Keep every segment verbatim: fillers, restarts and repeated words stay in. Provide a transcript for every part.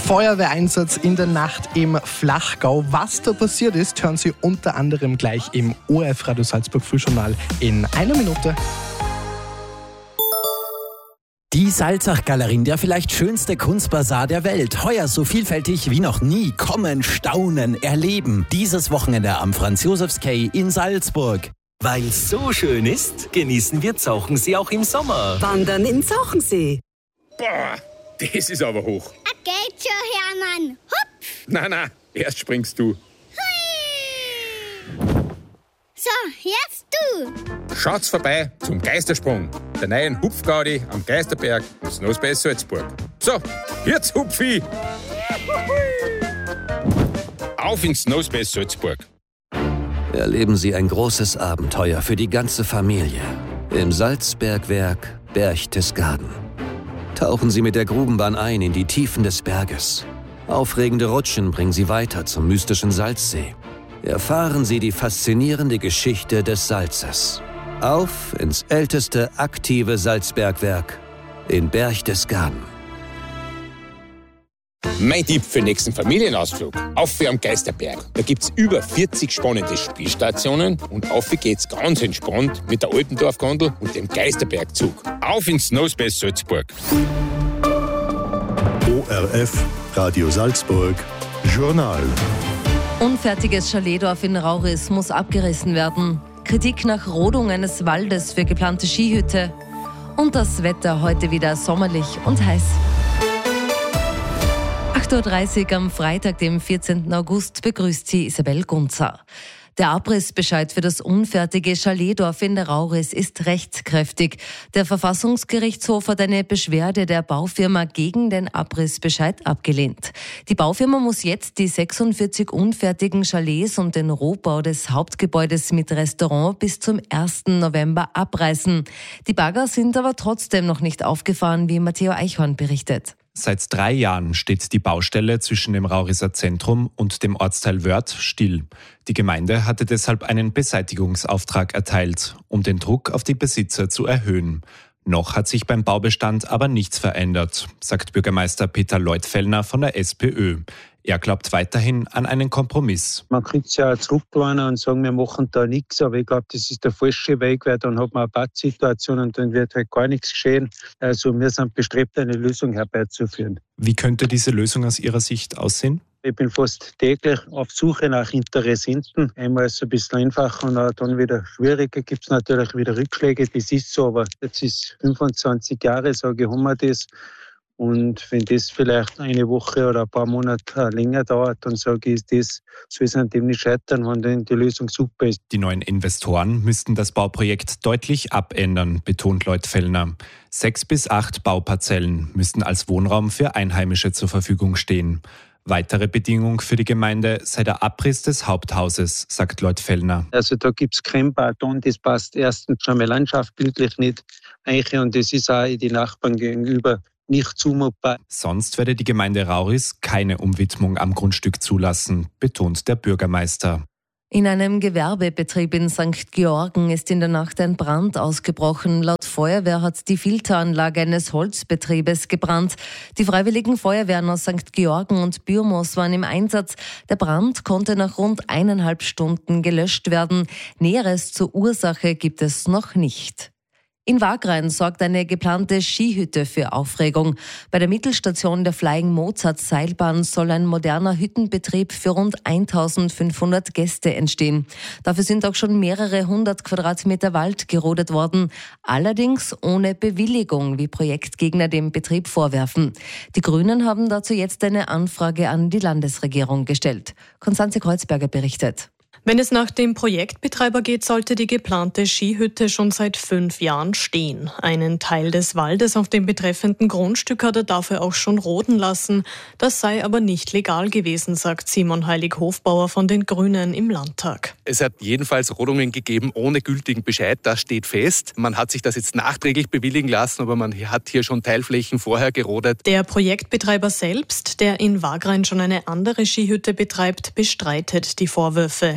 Feuerwehreinsatz in der Nacht im Flachgau. Was da passiert ist, hören Sie unter anderem gleich im O R F Radio Salzburg Frühjournal in einer Minute. Die Salzach-Galerie, der vielleicht schönste Kunstbazar der Welt. Heuer so vielfältig wie noch nie. Kommen, staunen, erleben. Dieses Wochenende am Franz-Josefs-Quai in Salzburg. Weil es so schön ist, genießen wir Zauchensee auch im Sommer. Wandern in Zauchensee. Boah, das ist aber hoch. A geht schon, Hermann. Hupf. Na, na, erst springst du. Hui. So, jetzt du. Schaut's vorbei zum Geistersprung, der neuen Hupfgaudi am Geisterberg im Snowspace Salzburg. So, jetzt Hupfi. Auf ins Snowspace Salzburg. Erleben Sie ein großes Abenteuer für die ganze Familie im Salzbergwerk Berchtesgaden. Tauchen Sie mit der Grubenbahn ein in die Tiefen des Berges. Aufregende Rutschen bringen Sie weiter zum mystischen Salzsee. Erfahren Sie die faszinierende Geschichte des Salzes. Auf ins älteste aktive Salzbergwerk in Berchtesgaden. Mein Tipp für den nächsten Familienausflug. Auf am Geisterberg. Da gibt's über vierzig spannende Spielstationen und auf geht's ganz entspannt mit der Altendorf-Gondel und dem Geisterbergzug. Auf ins Snowspace Salzburg. O R F Radio Salzburg Journal. Unfertiges Chaletdorf in Rauris muss abgerissen werden. Kritik nach Rodung eines Waldes für geplante Skihütte. Und das Wetter heute wieder sommerlich und heiß. acht Uhr dreißig am Freitag, dem vierzehnten August, begrüßt Sie Isabel Gunzer. Der Abrissbescheid für das unfertige Chaletdorf in der Rauris ist rechtskräftig. Der Verfassungsgerichtshof hat eine Beschwerde der Baufirma gegen den Abrissbescheid abgelehnt. Die Baufirma muss jetzt die sechsundvierzig unfertigen Chalets und den Rohbau des Hauptgebäudes mit Restaurant bis zum ersten November abreißen. Die Bagger sind aber trotzdem noch nicht aufgefahren, wie Matteo Eichhorn berichtet. Seit drei Jahren steht die Baustelle zwischen dem Rauriser Zentrum und dem Ortsteil Wörth still. Die Gemeinde hatte deshalb einen Beseitigungsauftrag erteilt, um den Druck auf die Besitzer zu erhöhen. Noch hat sich beim Baubestand aber nichts verändert, sagt Bürgermeister Peter Leutfellner von der SPÖ. Er glaubt weiterhin an einen Kompromiss. Man könnte es ja zurücklehnen und sagen, wir machen da nichts, aber ich glaube, das ist der falsche Weg, weil dann hat man eine Pattsituation und dann wird halt gar nichts geschehen. Also wir sind bestrebt, eine Lösung herbeizuführen. Wie könnte diese Lösung aus Ihrer Sicht aussehen? Ich bin fast täglich auf Suche nach Interessenten. Einmal ist es ein bisschen einfacher und dann wieder schwieriger. Gibt es natürlich wieder Rückschläge, das ist so, aber jetzt ist fünfundzwanzig Jahre, sage ich, haben wir das. Und wenn das vielleicht eine Woche oder ein paar Monate länger dauert, dann sage ich, das soll es an dem nicht scheitern, wenn dann die Lösung super ist. Die neuen Investoren müssten das Bauprojekt deutlich abändern, betont Leutfellner. Sechs bis acht Bauparzellen müssten als Wohnraum für Einheimische zur Verfügung stehen. Weitere Bedingung für die Gemeinde sei der Abriss des Haupthauses, sagt Leutfellner. Also da gibt es kein Beton, das passt erstens schon mal landschaftlich nicht ein und das ist auch die Nachbarn gegenüber nicht zumutbar. Sonst werde die Gemeinde Rauris keine Umwidmung am Grundstück zulassen, betont der Bürgermeister. In einem Gewerbebetrieb in Sankt Georgen ist in der Nacht ein Brand ausgebrochen. Laut Feuerwehr hat die Filteranlage eines Holzbetriebes gebrannt. Die freiwilligen Feuerwehren aus Sankt Georgen und Bürmos waren im Einsatz. Der Brand konnte nach rund eineinhalb Stunden gelöscht werden. Näheres zur Ursache gibt es noch nicht. In Wagrain sorgt eine geplante Skihütte für Aufregung. Bei der Mittelstation der Flying Mozart Seilbahn soll ein moderner Hüttenbetrieb für rund eintausendfünfhundert Gäste entstehen. Dafür sind auch schon mehrere hundert Quadratmeter Wald gerodet worden. Allerdings ohne Bewilligung, wie Projektgegner dem Betrieb vorwerfen. Die Grünen haben dazu jetzt eine Anfrage an die Landesregierung gestellt. Konstanze Kreuzberger berichtet. Wenn es nach dem Projektbetreiber geht, sollte die geplante Skihütte schon seit fünf Jahren stehen. Einen Teil des Waldes auf dem betreffenden Grundstück hat er dafür auch schon roden lassen. Das sei aber nicht legal gewesen, sagt Simon Heilig-Hofbauer von den Grünen im Landtag. Es hat jedenfalls Rodungen gegeben ohne gültigen Bescheid, das steht fest. Man hat sich das jetzt nachträglich bewilligen lassen, aber man hat hier schon Teilflächen vorher gerodet. Der Projektbetreiber selbst, der in Wagrain schon eine andere Skihütte betreibt, bestreitet die Vorwürfe.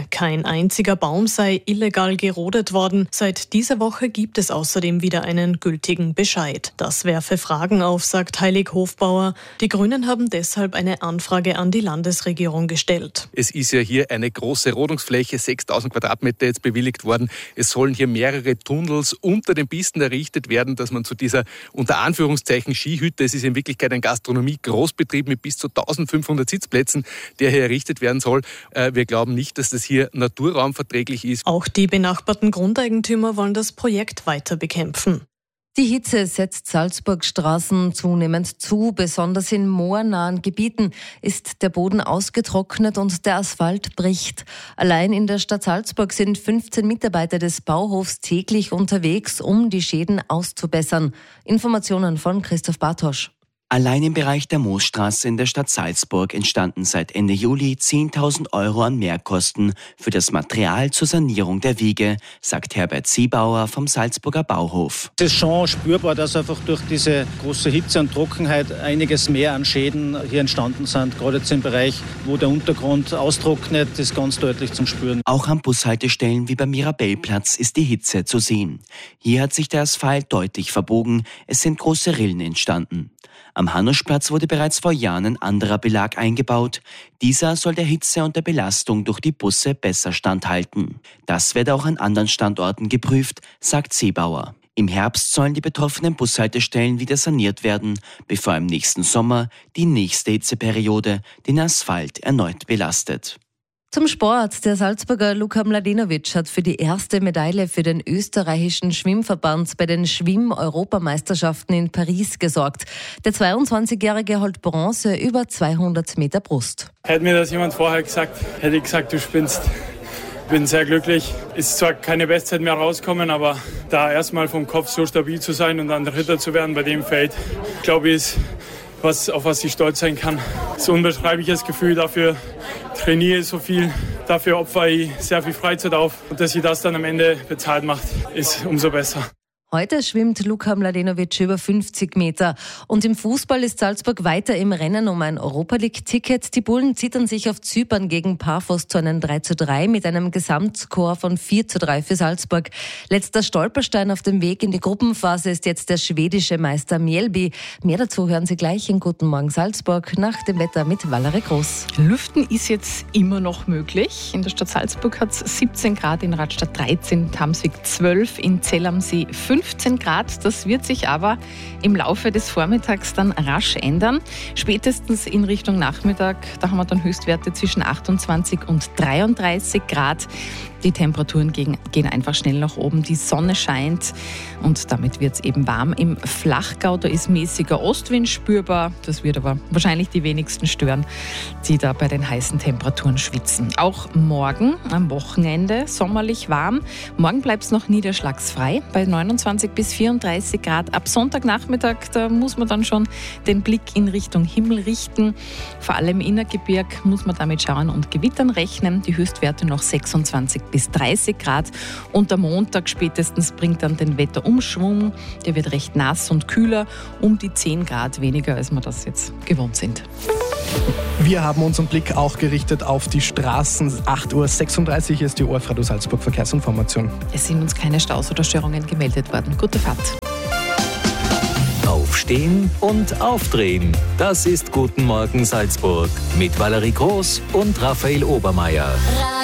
Kein einziger Baum sei illegal gerodet worden. Seit dieser Woche gibt es außerdem wieder einen gültigen Bescheid. Das werfe Fragen auf, sagt Heilig Hofbauer. Die Grünen haben deshalb eine Anfrage an die Landesregierung gestellt. Es ist ja hier eine große Rodungsfläche, sechstausend Quadratmeter jetzt bewilligt worden. Es sollen hier mehrere Tunnels unter den Pisten errichtet werden, dass man zu dieser unter Anführungszeichen Skihütte, es ist in Wirklichkeit ein Gastronomie-Großbetrieb mit bis zu eintausendfünfhundert Sitzplätzen, der hier errichtet werden soll. Wir glauben nicht, dass das hier naturraumverträglich ist. Auch die benachbarten Grundeigentümer wollen das Projekt weiter bekämpfen. Die Hitze setzt Salzburgs Straßen zunehmend zu. Besonders in moornahen Gebieten ist der Boden ausgetrocknet und der Asphalt bricht. Allein in der Stadt Salzburg sind fünfzehn Mitarbeiter des Bauhofs täglich unterwegs, um die Schäden auszubessern. Informationen von Christoph Bartosch. Allein im Bereich der Moosstraße in der Stadt Salzburg entstanden seit Ende Juli zehntausend Euro an Mehrkosten für das Material zur Sanierung der Wege, sagt Herbert Seebauer vom Salzburger Bauhof. Es ist schon spürbar, dass einfach durch diese große Hitze und Trockenheit einiges mehr an Schäden hier entstanden sind. Gerade jetzt im Bereich, wo der Untergrund austrocknet, ist ganz deutlich zum Spüren. Auch an Bushaltestellen wie beim Mirabellplatz ist die Hitze zu sehen. Hier hat sich der Asphalt deutlich verbogen, es sind große Rillen entstanden. Am Hanuschplatz wurde bereits vor Jahren ein anderer Belag eingebaut. Dieser soll der Hitze und der Belastung durch die Busse besser standhalten. Das werde auch an anderen Standorten geprüft, sagt Seebauer. Im Herbst sollen die betroffenen Bushaltestellen wieder saniert werden, bevor im nächsten Sommer die nächste Hitzeperiode den Asphalt erneut belastet. Zum Sport. Der Salzburger Luka Mladenovic hat für die erste Medaille für den österreichischen Schwimmverband bei den Schwimm-Europameisterschaften in Paris gesorgt. Der zweiundzwanzigjährige holt Bronze über zweihundert Meter Brust. Hätte mir das jemand vorher gesagt, hätte ich gesagt, du spinnst. Ich bin sehr glücklich. Ist zwar keine Bestzeit mehr rausgekommen, aber da erstmal vom Kopf so stabil zu sein und dann Dritter zu werden bei dem Feld, glaube ich, ist was, auf was ich stolz sein kann. So ein unbeschreibliches Gefühl, dafür trainiere ich so viel, dafür opfere ich sehr viel Freizeit auf und dass ich das dann am Ende bezahlt macht, ist umso besser. Heute schwimmt Luka Mladenovic über fünfzig Meter. Und im Fußball ist Salzburg weiter im Rennen um ein Europa-League-Ticket. Die Bullen zittern sich auf Zypern gegen Paphos zu einem drei zu drei mit einem Gesamtscore von vier zu drei für Salzburg. Letzter Stolperstein auf dem Weg in die Gruppenphase ist jetzt der schwedische Meister Mjällby. Mehr dazu hören Sie gleich in Guten Morgen Salzburg nach dem Wetter mit Valerie Groß. Lüften ist jetzt immer noch möglich. In der Stadt Salzburg hat es siebzehn Grad, in Radstadt dreizehn, Tamswig zwölf, in Zell am See fünfzehn Grad. Das wird sich aber im Laufe des Vormittags dann rasch ändern. Spätestens in Richtung Nachmittag, da haben wir dann Höchstwerte zwischen achtundzwanzig und dreiunddreißig Grad. Die Temperaturen gehen, gehen einfach schnell nach oben. Die Sonne scheint und damit wird es eben warm. Im Flachgau, da ist mäßiger Ostwind spürbar. Das wird aber wahrscheinlich die wenigsten stören, die da bei den heißen Temperaturen schwitzen. Auch morgen am Wochenende sommerlich warm. Morgen bleibt es noch niederschlagsfrei bei neunundzwanzig bis vierunddreißig Grad. Ab Sonntagnachmittag, da muss man dann schon den Blick in Richtung Himmel richten. Vor allem im Innergebirg muss man damit schauen und Gewittern rechnen. Die Höchstwerte noch sechsundzwanzig bis dreißig Grad. Und am Montag spätestens bringt dann den Wetterumschwung. Der wird recht nass und kühler, um die zehn Grad weniger, als wir das jetzt gewohnt sind. Wir haben unseren Blick auch gerichtet auf die Straßen. acht Uhr sechsunddreißig ist die O F Radio Salzburg Verkehrsinformation. Es sind uns keine Staus oder Störungen gemeldet worden. Gute Fahrt. Aufstehen und aufdrehen. Das ist Guten Morgen Salzburg mit Valerie Groß und Raphael Obermeier.